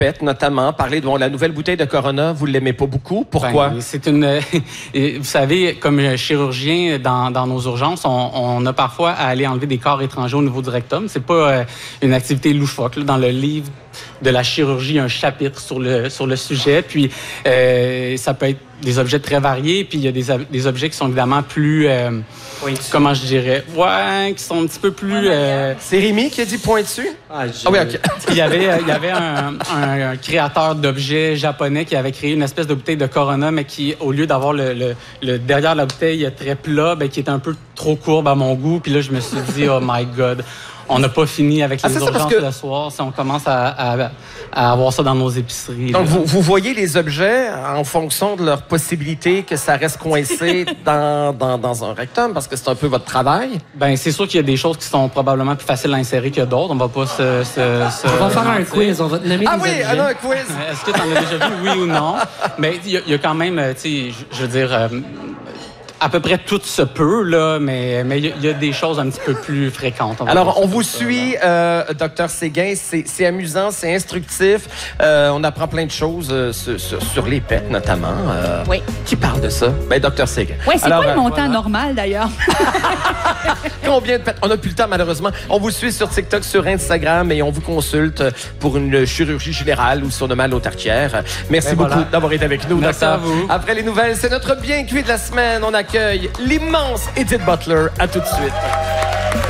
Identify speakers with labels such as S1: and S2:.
S1: pets, notamment. Parler de la nouvelle bouteille de Corona, vous ne l'aimez pas beaucoup. Pourquoi?
S2: Ben, c'est une... vous savez, comme chirurgien dans nos urgences, on a parfois à aller enlever des corps étrangers au niveau du rectum. C'est pas une activité loufoque. Là. Dans le livre de la chirurgie, il y a un chapitre sur le sujet. Puis, ça peut être des objets très variés. Puis, il y a des objets qui sont évidemment plus... comment je dirais? Ouais, qui sont un petit peu plus...
S1: C'est Rémi qui a dit pointu?
S2: Ah oui, OK. Il y avait un créateur d'objets japonais qui avait créé une espèce de bouteille de Corona, mais qui, au lieu d'avoir le derrière la bouteille très plat, qui était un peu trop courbe à mon goût. Puis là, je me suis dit, oh my God, on n'a pas fini avec les urgences le soir si on commence à avoir ça dans nos épiceries.
S1: Donc, vous voyez les objets en fonction de leur possibilité que ça reste coincé dans un rectum, parce que c'est un peu votre travail?
S2: Bien, c'est sûr qu'il y a des choses qui sont probablement plus faciles à insérer que d'autres. On va pas
S3: On va faire un quiz, on va te nommer des objets.
S1: Ah oui, un quiz!
S2: Est-ce que tu en as déjà vu, oui ou non? Mais il y a quand même, tu sais, je veux dire... à peu près tout se peut, là, mais il y a des choses un petit peu plus fréquentes.
S1: Alors, on vous suit, Dr Séguin. C'est amusant, c'est instructif. On apprend plein de choses sur les pets, notamment.
S4: Oui.
S1: Qui parle de ça? Ben, Dr Séguin.
S4: Oui, c'est quoi le montant normal, d'ailleurs?
S1: Combien de pets? On n'a plus le temps, malheureusement. On vous suit sur TikTok, sur Instagram, et on vous consulte pour une chirurgie générale ou sur le mal aux tartières. Merci beaucoup d'avoir été avec nous,
S2: Merci
S1: docteur.
S2: à vous.
S1: Après les nouvelles, c'est notre bien cuit de la semaine. On accueille l'immense Edith Butler. À tout de suite.